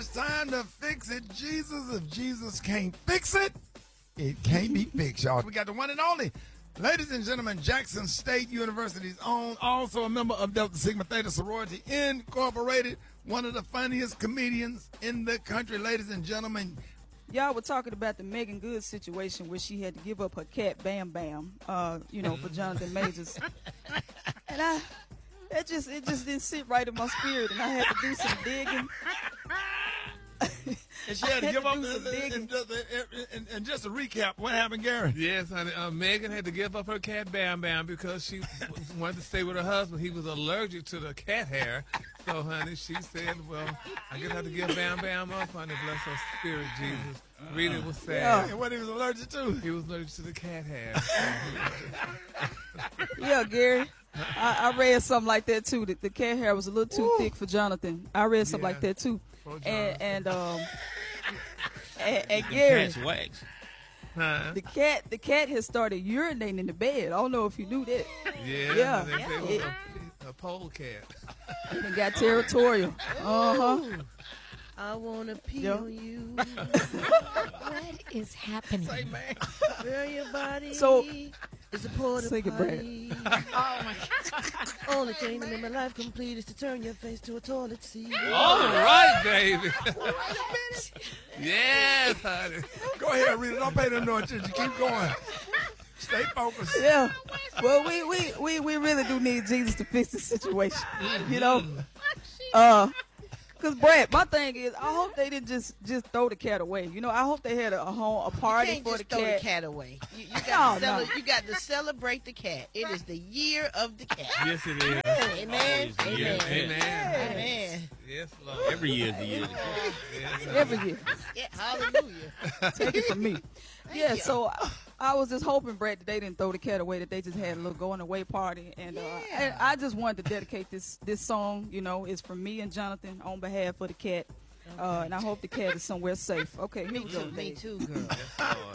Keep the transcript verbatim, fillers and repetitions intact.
It's time to fix it, Jesus. If Jesus can't fix it, it can't be fixed, y'all. We got the one and only, ladies and gentlemen, Jackson State University's own, also a member of Delta Sigma Theta Sorority Incorporated, one of the funniest comedians in the country, ladies and gentlemen. Y'all were talking about the Megan Good situation where she had to give up her cat Bam Bam, uh, you know, for Jonathan Majors. And I, it just, it just didn't sit right in my spirit, and I had to do some digging. And she had to give up. And, and, and, and just to recap, what happened, Gary? Yes, honey. Uh, Megan had to give up her cat Bam Bam because she wanted to stay with her husband. He was allergic to the cat hair. So, honey, she said, well, I guess I have to give Bam Bam up, honey. Bless her spirit, Jesus. Really was sad. Yeah. And what he was allergic to? He was allergic to the cat hair. Yeah, Gary. I, I read something like that, too. That the cat hair was a little too Ooh. thick for Jonathan. I read something yeah. like that, too. And, and, um, and, and Gary. Cat's wax. Huh? The cat, the cat has started urinating in the bed. I don't know if you knew that. Yeah. Yeah. They say it was a, a pole cat. It got territorial. Uh huh. I wanna pee Yo. on you. What is happening? Say, man. Girl, your body So- is a porta Sing it, Brad. potty. Oh my God. Only thing that made my life complete is to turn your face to a toilet seat. All right, baby. Yes, honey. Go ahead, Rita. Don't pay no attention. Keep going. Stay focused. Yeah. Well, we, we, we, we really do need Jesus to fix the situation. You know? Uh, Cause Brad, my thing is, I hope they didn't just just throw the cat away. You know, I hope they had a, a home, a party You can't for just the throw cat. the cat away. You, you, got No, to no. cele- you got to celebrate the cat. It is the year of the cat. Yes, it is. Amen. Always the year of Amen. the cat. Amen. Amen. Yes, Lord. Every year is the year of the cat. Yes, Every year. Yeah, hallelujah. Take it from me. Yeah, you. so I, I was just hoping, Brad, that they didn't throw the cat away, that they just had a little going away party. And, uh, Yeah. and I just wanted to dedicate this this song, you know, it's from me and Jonathan on behalf of the cat. Uh, and I hope the cat is somewhere safe. Okay, here Me we go. too, me Dave. too, girl.